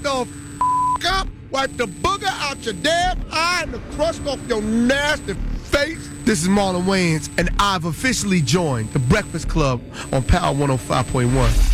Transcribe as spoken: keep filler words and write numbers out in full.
the f- up, wipe the booger out your damn eye and the crust off your nasty face. This is Marlon Wayans, and I've officially joined the Breakfast Club on Power one oh five point one.